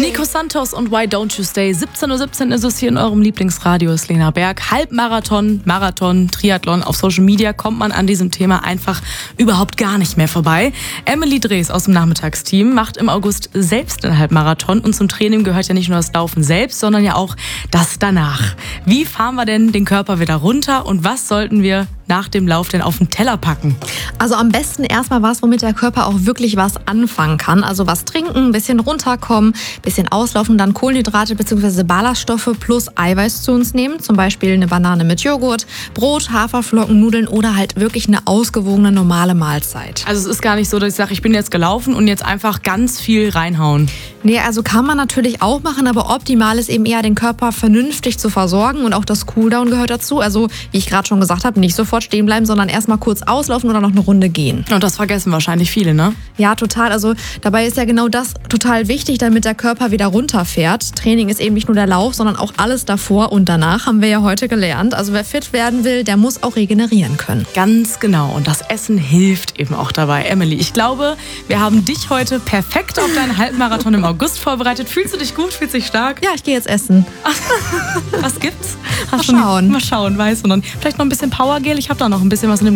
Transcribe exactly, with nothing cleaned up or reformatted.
Nico Santos und Why Don't You Stay. siebzehn Uhr siebzehn ist es hier in eurem Lieblingsradio, ist Lena Berg. Halbmarathon, Marathon, Triathlon. Auf Social Media kommt man an diesem Thema einfach überhaupt gar nicht mehr vorbei. Emily Drees aus dem Nachmittagsteam macht im August selbst einen Halbmarathon. Und zum Training gehört ja nicht nur das Laufen selbst, sondern ja auch das danach. Wie fahren wir denn den Körper wieder runter und was sollten wir nach dem Lauf denn auf den Teller packen? Also am besten erstmal was, womit der Körper auch wirklich was anfangen kann. Also was trinken, ein bisschen runterkommen, ein bisschen auslaufen, dann Kohlenhydrate bzw. Ballaststoffe plus Eiweiß zu uns nehmen. Zum Beispiel eine Banane mit Joghurt, Brot, Haferflocken, Nudeln oder halt wirklich eine ausgewogene normale Mahlzeit. Also es ist gar nicht so, dass ich sage, ich bin jetzt gelaufen und jetzt einfach ganz viel reinhauen. Nee, also kann man natürlich auch machen, aber optimal ist eben eher, den Körper vernünftig zu versorgen und auch das Cooldown gehört dazu. Also wie ich gerade schon gesagt habe, nicht sofort stehen bleiben, sondern erstmal kurz auslaufen oder noch eine Runde gehen. Und das vergessen wahrscheinlich viele, ne? Ja, total. Also dabei ist ja genau das total wichtig, damit der Körper wieder runterfährt. Training ist eben nicht nur der Lauf, sondern auch alles davor und danach, haben wir ja heute gelernt. Also wer fit werden will, der muss auch regenerieren können. Ganz genau. Und das Essen hilft eben auch dabei. Emily, ich glaube, wir haben dich heute perfekt auf deinen Halbmarathon im August vorbereitet. Fühlst du dich gut? Fühlst du dich stark? Ja, ich gehe jetzt essen. Was gibt's? Mal schauen. Mal schauen, weißt du. Und dann vielleicht noch ein bisschen Powergel. Ich habe da noch ein bisschen was in dem